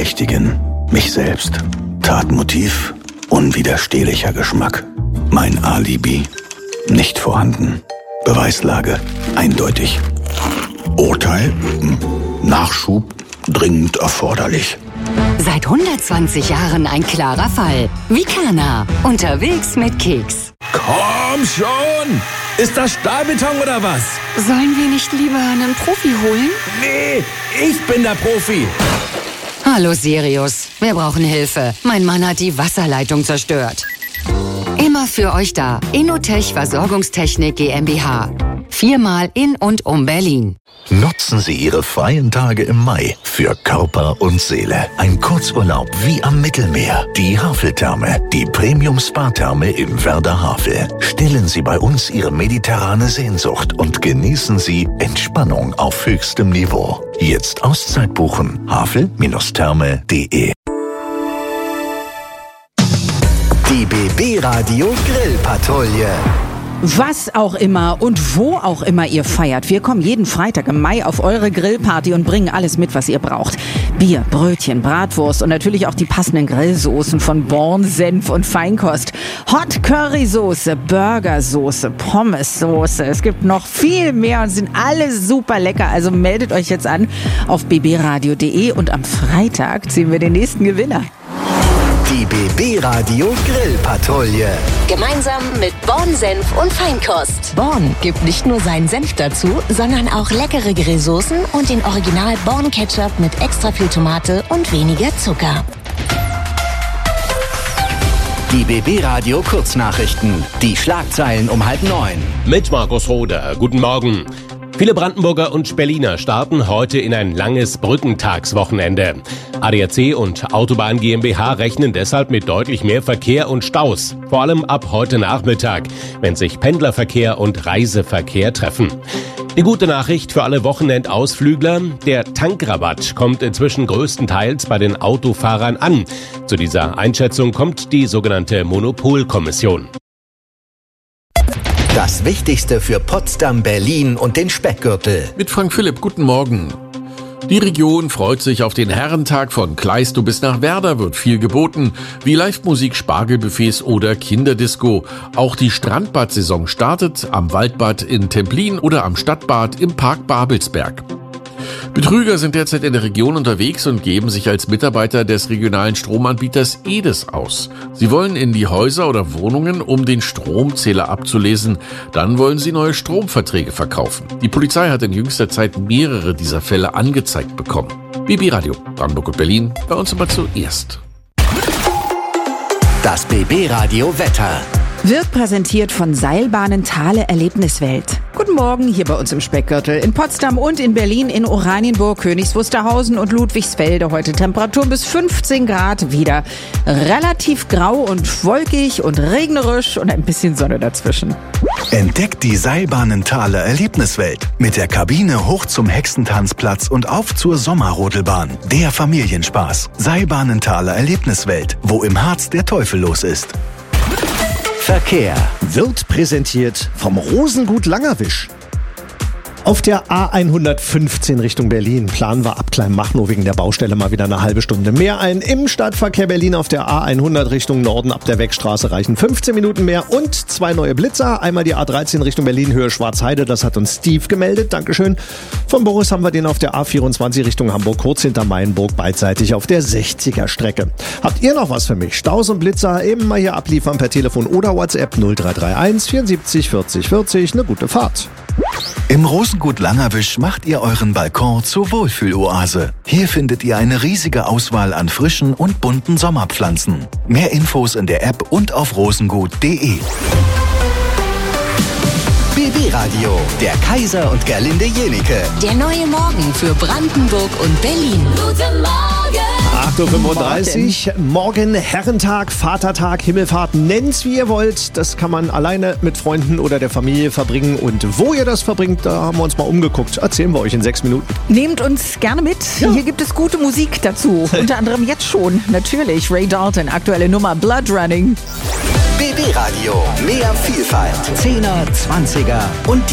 Verdächtigen mich selbst. Tatmotiv unwiderstehlicher Geschmack. Mein Alibi nicht vorhanden. Beweislage eindeutig. Urteil Nachschub dringend erforderlich. Seit 120 Jahren ein klarer Fall. Vikana, unterwegs mit Keks. Komm schon! Ist das Stahlbeton oder was? Sollen wir nicht lieber einen Profi holen? Nee, ich bin der Profi. Hallo Sirius, wir brauchen Hilfe. Mein Mann hat die Wasserleitung zerstört. Immer für euch da. Innotech Versorgungstechnik GmbH. 4-mal in und um Berlin. Nutzen Sie Ihre freien Tage im Mai für Körper und Seele. Ein Kurzurlaub wie am Mittelmeer. Die Haveltherme, die Premium-Spa-Therme im Werder Havel. Stillen Sie bei uns Ihre mediterrane Sehnsucht und genießen Sie Entspannung auf höchstem Niveau. Jetzt Auszeit buchen. havel-therme.de. Die BB Radio Grillpatrouille. Was auch immer und wo auch immer ihr feiert, wir kommen jeden Freitag im Mai auf eure Grillparty und bringen alles mit, was ihr braucht. Bier, Brötchen, Bratwurst und natürlich auch die passenden Grillsoßen von Born, Senf und Feinkost. Hot Currysoße, Burgersoße, Pommessoße. Es gibt noch viel mehr und sind alle super lecker. Also meldet euch jetzt an auf bbradio.de und am Freitag ziehen wir den nächsten Gewinner. Die BB Radio Grillpatrouille. Gemeinsam mit Born Senf und Feinkost. Born gibt nicht nur seinen Senf dazu, sondern auch leckere Grillsoßen und den Original Born Ketchup mit extra viel Tomate und weniger Zucker. Die BB Radio Kurznachrichten. Die Schlagzeilen um 8:30. Mit Markus Roder. Guten Morgen. Viele Brandenburger und Berliner starten heute in ein langes Brückentagswochenende. ADAC und Autobahn GmbH rechnen deshalb mit deutlich mehr Verkehr und Staus. Vor allem ab heute Nachmittag, wenn sich Pendlerverkehr und Reiseverkehr treffen. Die gute Nachricht für alle Wochenendausflügler: Der Tankrabatt kommt inzwischen größtenteils bei den Autofahrern an. Zu dieser Einschätzung kommt die sogenannte Monopolkommission. Das Wichtigste für Potsdam, Berlin und den Speckgürtel. Mit Frank Philipp, guten Morgen. Die Region freut sich auf den Herrentag. Von Kleist bis nach Werder wird viel geboten, wie Live-Musik, Spargelbuffets oder Kinderdisco. Auch die Strandbad-Saison startet am Waldbad in Templin oder am Stadtbad im Park Babelsberg. Betrüger sind derzeit in der Region unterwegs und geben sich als Mitarbeiter des regionalen Stromanbieters EDES aus. Sie wollen in die Häuser oder Wohnungen, um den Stromzähler abzulesen. Dann wollen sie neue Stromverträge verkaufen. Die Polizei hat in jüngster Zeit mehrere dieser Fälle angezeigt bekommen. BB Radio, Brandenburg und Berlin, bei uns immer zuerst. Das BB Radio Wetter. Wird präsentiert von Seilbahnen Thale Erlebniswelt. Guten Morgen hier bei uns im Speckgürtel. In Potsdam und in Berlin, in Oranienburg, Königs Wusterhausen und Ludwigsfelde. Heute Temperatur bis 15 Grad wieder. Relativ grau und wolkig und regnerisch und ein bisschen Sonne dazwischen. Entdeckt die Seilbahnen Thale Erlebniswelt. Mit der Kabine hoch zum Hexentanzplatz und auf zur Sommerrodelbahn. Der Familienspaß. Seilbahnen Thale Erlebniswelt, wo im Harz der Teufel los ist. Verkehr. Wird präsentiert vom Rosengut Langerwisch. Auf der A115 Richtung Berlin planen wir ab Kleinmachnow wegen der Baustelle mal wieder eine halbe Stunde mehr ein. Im Stadtverkehr Berlin auf der A100 Richtung Norden ab der Wegstraße reichen 15 Minuten mehr und 2 neue Blitzer. Einmal die A13 Richtung Berlin, Höhe Schwarzheide, das hat uns Steve gemeldet, Dankeschön. Von Boris haben wir den auf der A24 Richtung Hamburg, kurz hinter Mainburg, beidseitig auf der 60er Strecke. Habt ihr noch was für mich? Staus und Blitzer eben mal hier abliefern per Telefon oder WhatsApp 0331 74 40 40. Eine gute Fahrt. Im Rosengut Langerwisch macht ihr euren Balkon zur Wohlfühloase. Hier findet ihr eine riesige Auswahl an frischen und bunten Sommerpflanzen. Mehr Infos in der App und auf rosengut.de. BB Radio, der Kaiser und Gerlinde Jenicke. Der neue Morgen für Brandenburg und Berlin. Guten Morgen! 8.35 Uhr, morgen Herrentag, Vatertag, Himmelfahrt, nennt's wie ihr wollt. Das kann man alleine mit Freunden oder der Familie verbringen. Und wo ihr das verbringt, da haben wir uns mal umgeguckt. Erzählen wir euch in 6 Minuten. Nehmt uns gerne mit. Ja. Hier gibt es gute Musik dazu. Unter anderem jetzt schon. Natürlich Ray Dalton, aktuelle Nummer Blood Running. BB Radio, mehr Vielfalt. 10er, 20er und die